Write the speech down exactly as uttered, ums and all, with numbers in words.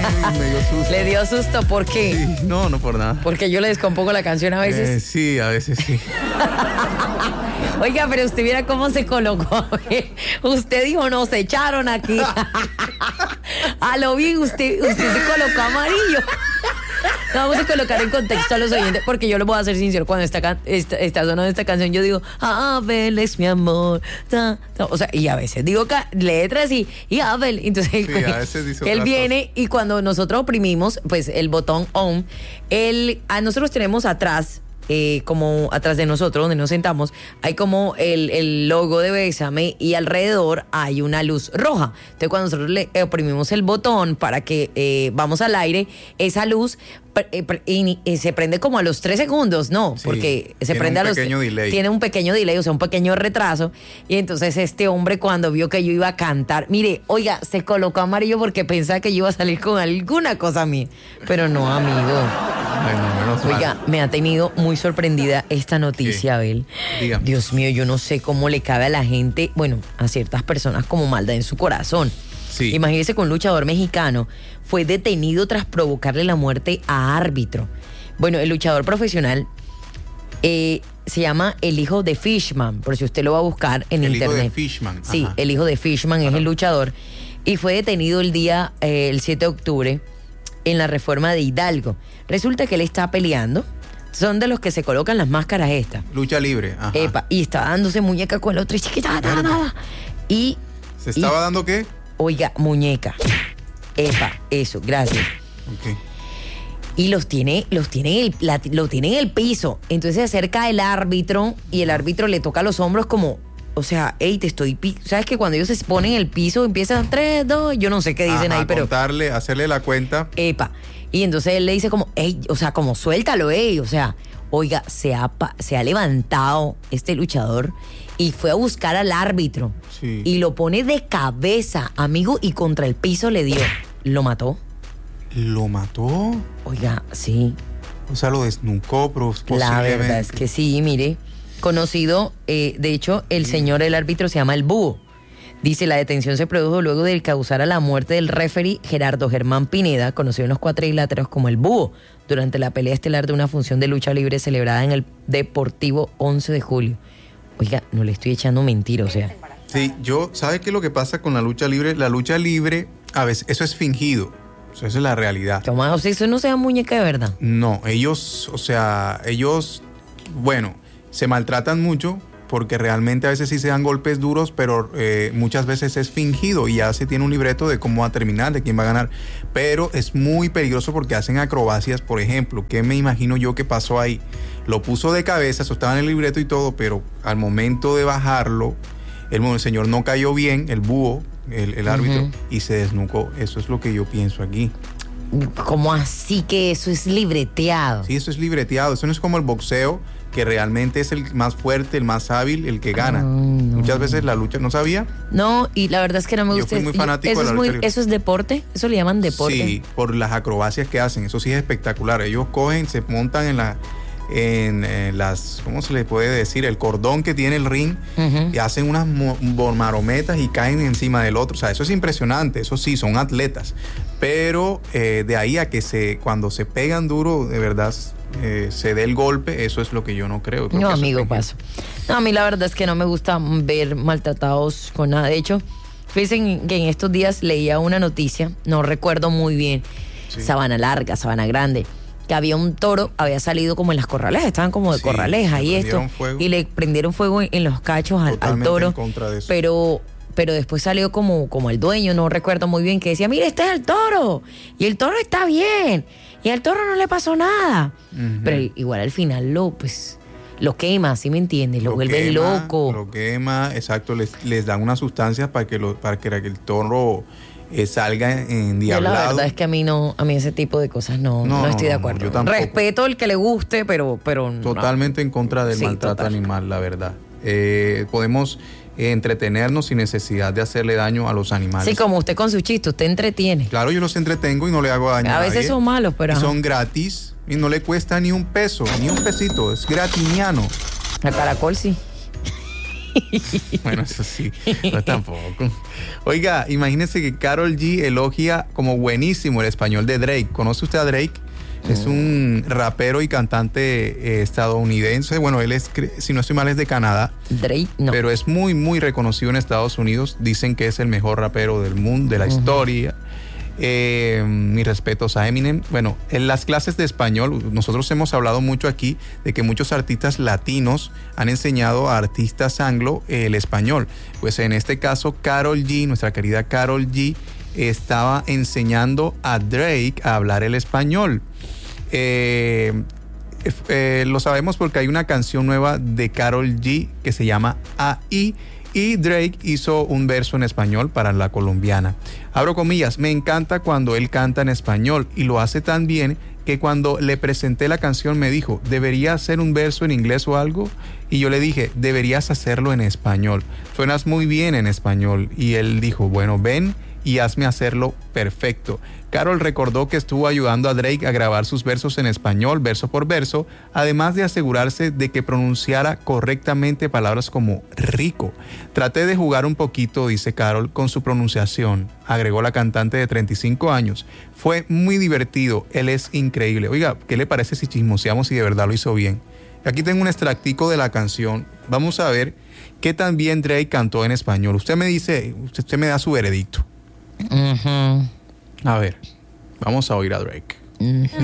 y me dio susto. ¿Le dio susto? ¿Por qué? Sí, no, no por nada. Porque yo le descompongo la canción a veces. Eh, sí, a veces sí. Oiga, pero usted viera cómo se colocó. Usted dijo, nos echaron aquí. A lo bien, usted, usted se colocó amarillo. Vamos a colocar en contexto a los oyentes, porque yo lo voy a hacer sincero. Cuando está, can- está, está sonando esta canción, yo digo, Abel es mi amor. Ta, ta. O sea, y a veces digo ca- letras y, y Abel. Entonces, Sí, a veces dice él otras viene y cuando nosotros oprimimos, pues el botón on, él, a nosotros tenemos atrás. Eh, como atrás de nosotros, donde nos sentamos, hay como el, el logo de Bésame y alrededor hay una luz roja. Entonces, cuando nosotros le oprimimos el botón para que eh, vamos al aire, esa luz pre- eh, pre- y, y se prende como a los tres segundos, ¿no? Sí, Porque se tiene prende un a los... pequeño delay. Tiene un pequeño delay, o sea, un pequeño retraso. Y entonces este hombre, cuando vio que yo iba a cantar, mire, oiga, se colocó amarillo porque pensaba que yo iba a salir con alguna cosa a mí. Pero no, amigo. Bueno, menos mal. Oiga, me ha tenido muy sorprendida esta noticia, ¿Qué? Abel. Dígame. Dios mío, yo no sé cómo le cabe a la gente, bueno, a ciertas personas como maldad en su corazón. Sí. Imagínese que un luchador mexicano fue detenido tras provocarle la muerte a árbitro. Bueno, el luchador profesional eh, se llama el hijo de Fishman, por si usted lo va a buscar en El hijo internet. de Fishman, Sí, ajá. el hijo de Fishman es el luchador. Y fue detenido el día, eh, el siete de octubre, en la Reforma de Hidalgo. Resulta que él está peleando. Son de los que se colocan las máscaras estas. Lucha libre. Ajá. Epa, y está dándose muñeca con el otro y chiquita, nada, nada. Y, ¿Se estaba y- dando qué? oiga, muñeca. Epa, eso, gracias. Ok. Y los tiene, los tiene en el, la- lo tiene en el piso. Entonces se acerca el árbitro y el árbitro le toca los hombros como, o sea, hey, te estoy pi-". ¿Sabes que cuando ellos se ponen en el piso empiezan tres, dos, yo no sé qué dicen Ajá, ahí, pero contarle, hacerle la cuenta. epa. Y entonces él le dice como, hey, o sea, como suéltalo, ey, o sea, oiga, se ha, pa- se ha levantado este luchador y fue a buscar al árbitro. Sí. Y lo pone de cabeza, amigo, y contra el piso le dio. Lo mató. ¿Lo mató? Oiga, sí. O sea, lo desnucó, pero La posiblemente. verdad es que sí, mire. Conocido, eh, de hecho, el señor, el árbitro, se llama el Búho. Dice, la detención se produjo luego de causar la muerte del referee Gerardo Germán Pineda, conocido en los cuadriláteros como el Búho, durante la pelea estelar de una función de lucha libre celebrada en el Deportivo once de julio. Oiga, no le estoy echando mentira, o sea. Sí, yo, ¿sabes qué es lo que pasa con la lucha libre? La lucha libre, a veces, eso es fingido. Eso es la realidad. Toma, o sea, eso no sea muñeca de verdad. No, ellos, o sea, ellos, bueno, se maltratan mucho porque realmente a veces sí se dan golpes duros, pero eh, muchas veces es fingido y ya se tiene un libreto de cómo va a terminar, de quién va a ganar. Pero es muy peligroso porque hacen acrobacias, por ejemplo. ¿Qué me imagino yo que pasó ahí? Lo puso de cabeza, eso estaba en el libreto y todo, pero al momento de bajarlo, el, el señor no cayó bien, el búho, el, el árbitro, Ujú. y se desnucó. Eso es lo que yo pienso aquí. ¿Cómo así que eso es libreteado? Sí, eso es libreteado. Eso no es como el boxeo, que realmente es el más fuerte, el más hábil, el que gana. Ay, no. Muchas veces la lucha, ¿no sabía? No, y la verdad es que no me Yo gusta. fui muy fanático eso de la es lucha muy, libre. ¿Eso es deporte? ¿Eso le llaman deporte? Sí, por las acrobacias que hacen. Eso sí es espectacular. Ellos cogen, se montan en la en, eh, las, ¿cómo se le puede decir? El cordón que tiene el ring, Ujú. y hacen unas mo- marometas y caen encima del otro. O sea, eso es impresionante. Eso sí, son atletas. Pero eh, de ahí a que se cuando se pegan duro, de verdad, eh, se dé el golpe, eso es lo que yo no creo. Creo No, que eso es amigo, fingido. paso. No, a mí la verdad es que no me gusta ver maltratados con nada. De hecho, fíjense que en estos días leía una noticia, no recuerdo muy bien, Sí. Sabana Larga, Sabana Grande, que había un toro, había salido como en las corralejas, estaban como de Sí, corralejas le y esto, prendieron fuego. y le prendieron fuego en, en los cachos al, al Totalmente toro. en contra de eso. Pero, pero después salió como, como el dueño, no recuerdo muy bien, que decía, mire, este es el toro, y el toro está bien, y al toro no le pasó nada. Ujú. Pero igual al final lo, pues, lo quema, ¿sí me entiendes? Lo, vuelve quema, loco. Lo quema, exacto, les, les dan unas sustancias para que, lo, para que el toro eh, salga Yo endiablado. la verdad es que a mí no, a mí ese tipo de cosas no, no, No, estoy de no, no, acuerdo. yo tampoco. Respeto el que le guste, pero, pero no. Totalmente en contra del Sí, maltrato total. animal, la verdad. Eh, podemos eh, entretenernos sin necesidad de hacerle daño a los animales. Sí, como usted con su chiste, usted entretiene. Claro, yo los entretengo y no le hago daño a A veces nadie. son malos, pero Y ajá. son gratis y no le cuesta ni un peso, ni un pesito, es gratiniano. A Caracol sí. Bueno, eso sí, no tampoco. Oiga, imagínese que Karol G elogia como buenísimo el español de Drake. ¿Conoce usted a Drake? Es un rapero y cantante eh, estadounidense. Bueno, él es, si no estoy mal, es de Canadá. Drake, no. Pero es muy, muy reconocido en Estados Unidos. Dicen que es el mejor rapero del mundo, de la uh-huh. historia. Eh, mis respetos a Eminem. Bueno, en las clases de español, nosotros hemos hablado mucho aquí de que muchos artistas latinos han enseñado a artistas anglo eh, el español. Pues en este caso, Karol G, nuestra querida Karol G, estaba enseñando a Drake a hablar el español. Eh, eh, lo sabemos porque hay una canción nueva de Karol G que se llama A I y Drake hizo un verso en español para la colombiana. Abro comillas, me encanta cuando él canta en español y lo hace tan bien que cuando le presenté la canción me dijo, ¿debería hacer un verso en inglés o algo? Y yo le dije, deberías hacerlo en español. Suenas muy bien en español. Y él dijo, bueno, ven y hazme hacerlo perfecto. Karol recordó que estuvo ayudando a Drake a grabar sus versos en español, verso por verso, además de asegurarse de que pronunciara correctamente palabras como rico. Traté de jugar un poquito, dice Karol, con su pronunciación, agregó la cantante de treinta y cinco años. Fue muy divertido, él es increíble. Oiga, ¿qué le parece si chismoseamos y de verdad lo hizo bien? Aquí tengo un extractico de la canción. Vamos a ver qué tan bien Drake cantó en español. Usted me dice, usted me da su veredicto. Uh-huh. A ver, vamos a oír a Drake. Uh-huh.